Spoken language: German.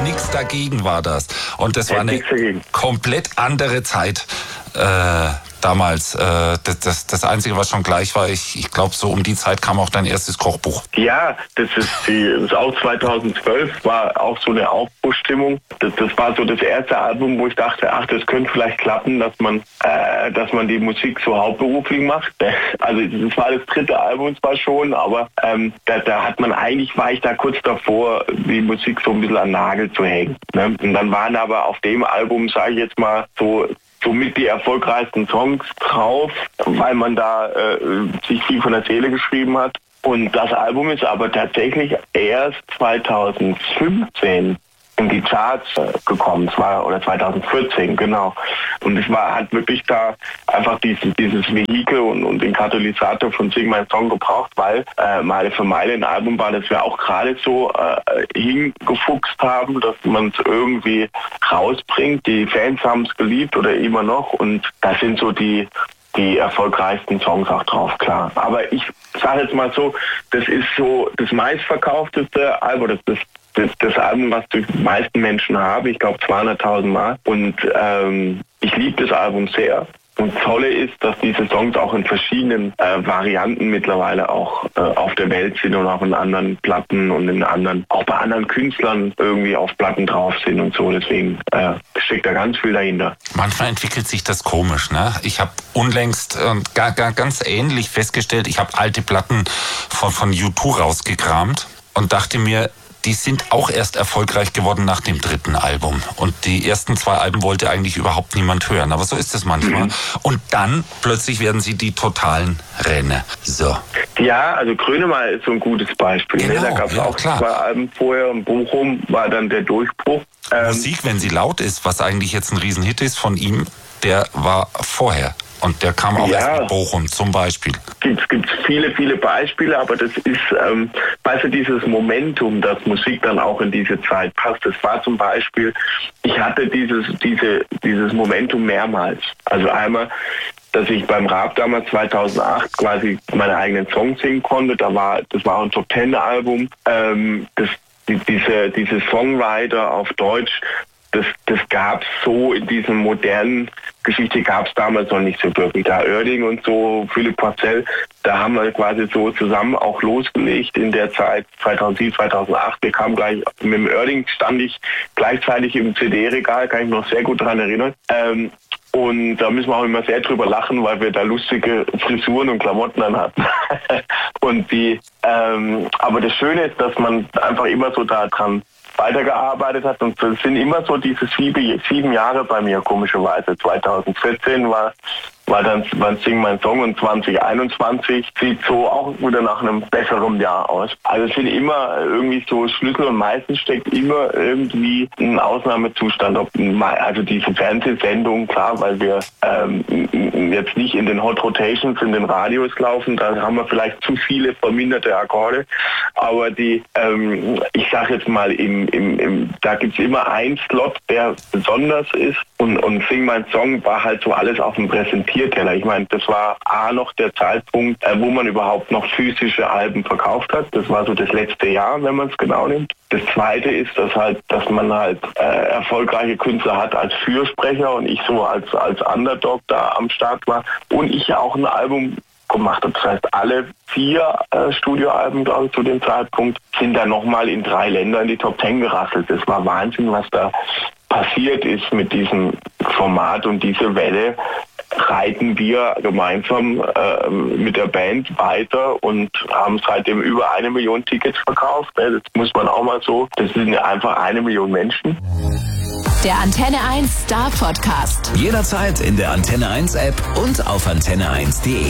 Nix dagegen war das. Und das war eine komplett andere Zeit. Damals. Das Einzige, was schon gleich war, ich glaube, so um die Zeit kam auch dein erstes Kochbuch. Ja, das ist auch 2012, war auch so eine Aufbruchstimmung. Das war so das erste Album, wo ich dachte, ach, das könnte vielleicht klappen, dass man die Musik so hauptberuflich macht. Also das war das dritte Album zwar schon, aber da hat man eigentlich, war ich da kurz davor, die Musik so ein bisschen an den Nagel zu hängen. Ne? Und dann waren aber auf dem Album, sage ich jetzt mal, somit die erfolgreichsten Songs drauf, weil man da sich viel von der Seele geschrieben hat. Und das Album ist aber tatsächlich erst 2015 in die Charts gekommen. Oder 2014, genau. Und es hat wirklich da einfach dieses Vehikel und den Katalysator von Sing mein Song gebraucht, weil Meile für Meile ein Album war, das wir auch gerade so hingefuchst haben, dass man es irgendwie rausbringt. Die Fans haben es geliebt oder immer noch, und da sind so die erfolgreichsten Songs auch drauf, klar. Aber ich sage jetzt mal so, das ist so das meistverkaufteste Album, das Album, was die meisten Menschen haben, ich glaube 200.000 Mal. Und ich liebe das Album sehr. Und das Tolle ist, dass diese Songs auch in verschiedenen Varianten mittlerweile auch auf der Welt sind und auch in anderen Platten und auch bei anderen Künstlern irgendwie auf Platten drauf sind und so. Deswegen steckt da ganz viel dahinter. Manchmal entwickelt sich das komisch, ne? Ich habe unlängst ganz ähnlich festgestellt, ich habe alte Platten von U2 rausgekramt und dachte mir, die sind auch erst erfolgreich geworden nach dem dritten Album. Und die ersten 2 Alben wollte eigentlich überhaupt niemand hören. Aber so ist es manchmal. Und dann plötzlich werden sie die totalen Renner. So. Ja, also Grönemeyer ist so ein gutes Beispiel. Genau, da gab es auch klar. 2 Alben vorher. Und Bochum war dann der Durchbruch. Musik, wenn sie laut ist, was eigentlich jetzt ein Riesenhit ist von ihm, der war vorher. Und der kam auch erst mit Bochum zum Beispiel. Gibt's viele, viele Beispiele, aber das ist, weißt du, dieses Momentum, dass Musik dann auch in diese Zeit passt. Das war zum Beispiel, ich hatte dieses Momentum mehrmals. Also einmal, dass ich beim Rap damals 2008 quasi meine eigenen Songs singen konnte. Das war ein Top-10-Album. Diese Songwriter auf Deutsch, das gab's so in diesem modernen Geschichte, gab's damals noch nicht so wirklich. Da Oerding und so, Philipp Porcell, da haben wir quasi so zusammen auch losgelegt in der Zeit 2007, 2008. Wir kamen gleich, mit dem Oerding stand ich gleichzeitig im CD-Regal, kann ich mich noch sehr gut daran erinnern. Und da müssen wir auch immer sehr drüber lachen, weil wir da lustige Frisuren und Klamotten an hatten. Aber das Schöne ist, dass man einfach immer so daran weitergearbeitet hat, und es sind immer so diese 7 Jahre bei mir, komischerweise. 2014 war dann Sing mein Song, und 2021 sieht so auch wieder nach einem besseren Jahr aus. Also es sind immer irgendwie so Schlüssel, und meistens steckt immer irgendwie ein Ausnahmezustand. Also diese Fernsehsendung, klar, weil wir jetzt nicht in den Hot Rotations in den Radios laufen, da haben wir vielleicht zu viele verminderte Akkorde, aber ich sage jetzt mal, da gibt's immer einen Slot, der besonders ist, und Sing mein Song war halt so alles auf dem Präsentierteller. Ich meine, das war noch der Zeitpunkt, wo man überhaupt noch physische Alben verkauft hat. Das war so das letzte Jahr, wenn man es genau nimmt. Das Zweite ist, dass man halt erfolgreiche Künstler hat als Fürsprecher, und ich so als Underdog da am Start war, und ich ja auch ein Album gemacht habe. Das heißt, alle 4 Studioalben, glaube ich, zu dem Zeitpunkt sind dann nochmal in 3 Ländern in die Top 10 gerasselt. Das war Wahnsinn, was da passiert ist mit diesem Format, und diese Welle reiten wir gemeinsam mit der Band weiter und haben seitdem über 1 Million Tickets verkauft. Das muss man auch mal so. Das sind einfach 1 Million Menschen. Der Antenne 1 Star Podcast. Jederzeit in der Antenne 1 App und auf antenne1.de.